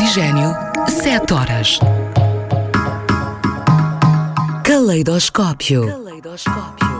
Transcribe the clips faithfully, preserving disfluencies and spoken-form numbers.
Oxigênio, sete horas. Caleidoscópio. Caleidoscópio.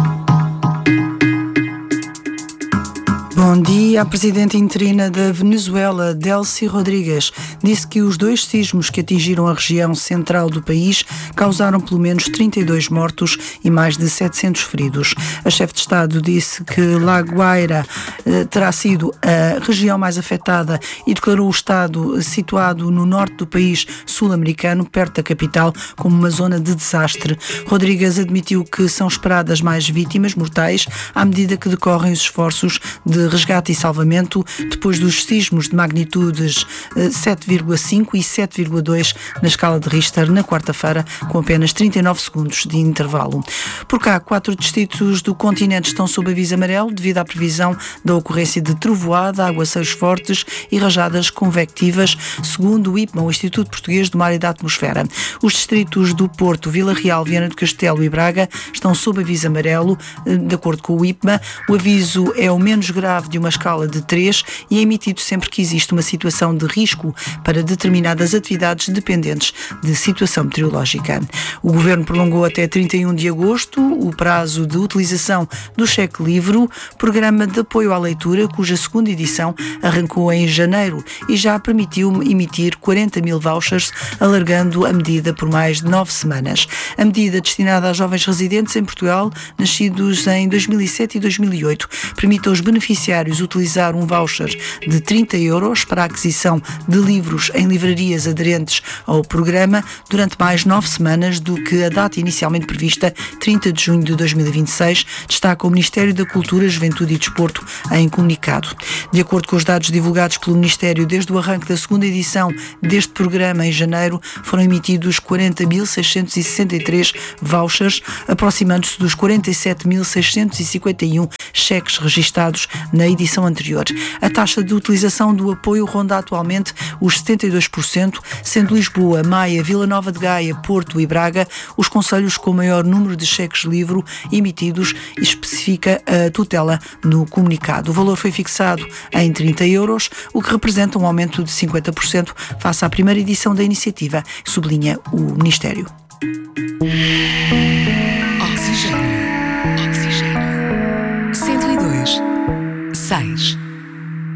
Bom dia. A presidenta interina da Venezuela, Delcy Rodrigues, disse que os dois sismos que atingiram a região central do país causaram pelo menos trinta e dois mortos e mais de setecentos feridos. A chefe de Estado disse que La Guaira eh, terá sido a região mais afetada e declarou o estado situado no norte do país sul-americano, perto da capital, como uma zona de desastre. Rodrigues admitiu que são esperadas mais vítimas mortais à medida que decorrem os esforços de resgate e salvamento depois dos sismos de magnitudes sete vírgula cinco e sete vírgula dois na escala de Richter na quarta-feira, com apenas trinta e nove segundos de intervalo. Por cá, quatro distritos do continente estão sob aviso amarelo devido à previsão da ocorrência de trovoada, aguaceiros fortes e rajadas convectivas, segundo o I P M A, o Instituto Português do Mar e da Atmosfera. Os distritos do Porto, Vila Real, Viana do Castelo e Braga estão sob aviso amarelo, de acordo com o I P M A. O aviso é o menos grave de uma escala de três e é emitido sempre que existe uma situação de risco para determinadas atividades dependentes de situação meteorológica. O Governo prolongou até trinta e um de agosto o prazo de utilização do cheque livre, programa de apoio à leitura, cuja segunda edição arrancou em janeiro e já permitiu emitir quarenta mil vouchers, alargando a medida por mais de nove semanas. A medida, destinada a jovens residentes em Portugal, nascidos em dois mil e sete e dois mil e oito, permite aos beneficiários utilizar um voucher de trinta euros para a aquisição de livros em livrarias aderentes ao programa durante mais nove semanas do que a data inicialmente prevista, trinta de junho de dois mil e vinte e seis, destaca o Ministério da Cultura, Juventude e Desporto em comunicado. De acordo com os dados divulgados pelo Ministério, desde o arranque da segunda edição deste programa em janeiro, foram emitidos quarenta mil seiscentos e sessenta e três vouchers, aproximando-se dos quarenta e sete mil seiscentos e cinquenta e um cheques registados na edição anterior. A taxa de utilização do apoio ronda atualmente os setenta e dois por cento, sendo Lisboa, Maia, Vila Nova de Gaia, Porto e Braga os concelhos com o maior número de cheques livre emitidos, e especifica a tutela no comunicado. O valor foi fixado em trinta euros, o que representa um aumento de cinquenta por cento face à primeira edição da iniciativa, sublinha o Ministério.